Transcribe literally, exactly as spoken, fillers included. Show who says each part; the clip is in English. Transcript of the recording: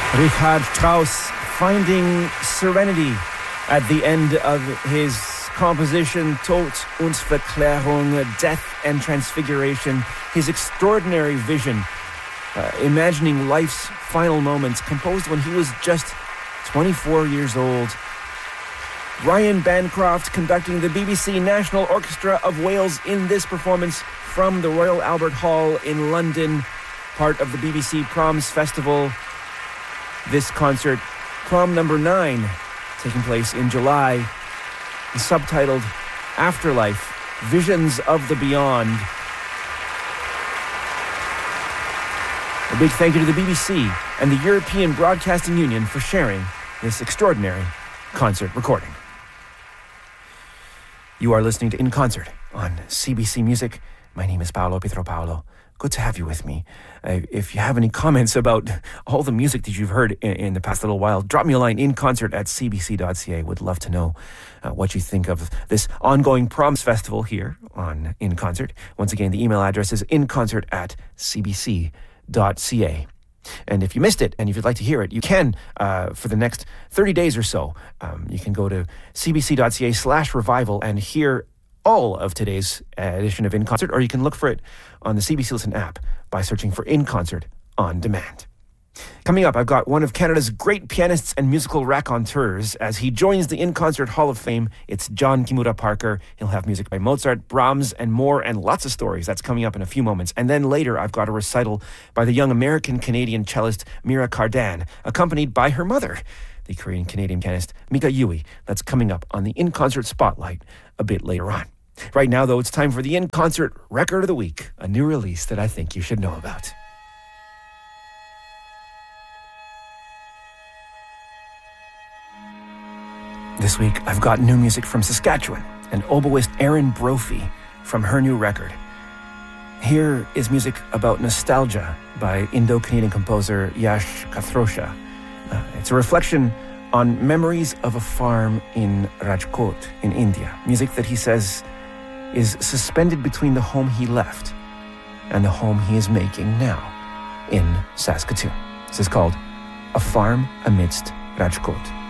Speaker 1: Richard Strauss finding serenity at the end of his composition Tod und Verklärung, Death and Transfiguration, his extraordinary vision, uh, imagining life's final moments, composed when he was just twenty-four years old. Ryan Bancroft conducting the B B C National Orchestra of Wales in this performance from the Royal Albert Hall in London, part of the B B C Proms Festival. This concert, prom number nine, taking place in July, subtitled Afterlife, Visions of the Beyond. A big thank you to the B B C and the European Broadcasting Union for sharing this extraordinary concert recording. You are listening to In Concert on C B C Music. My name is Paolo Pietropaulo. Good to have you with me. Uh, if you have any comments about all the music that you've heard in, in the past little while, drop me a line, in concert at c b c dot c a. Would love to know uh, what you think of this ongoing Proms Festival here on In Concert. Once again, the email address is inconcert at c b c dot c a. And if you missed it, and if you'd like to hear it, you can, uh, for the next thirty days or so, um, you can go to c b c dot c a slash revival and hear all of today's edition of In Concert, or you can look for it on the C B C Listen app by searching for In Concert on Demand. Coming up, I've got one of Canada's great pianists and musical raconteurs as he joins the In Concert Hall of Fame. It's John Kimura Parker. He'll have music by Mozart, Brahms, and more, and lots of stories. That's coming up in a few moments. And then later, I've got a recital by the young American-Canadian cellist Mira Cardan, accompanied by her mother, the Korean-Canadian pianist Mika Yui. That's coming up on the In Concert Spotlight a bit later on. Right now, though, it's time for the In Concert Record of the Week, a new release that I think you should know about. This week, I've got new music from Saskatchewan and oboist Erin Brophy from her new record. Here is music about nostalgia by Indo-Canadian composer Yash Kathrosha. Uh, it's a reflection on memories of a farm in Rajkot in India. Music that he says is suspended between the home he left and the home he is making now in Saskatoon. This is called A Farm Amidst Rajkot.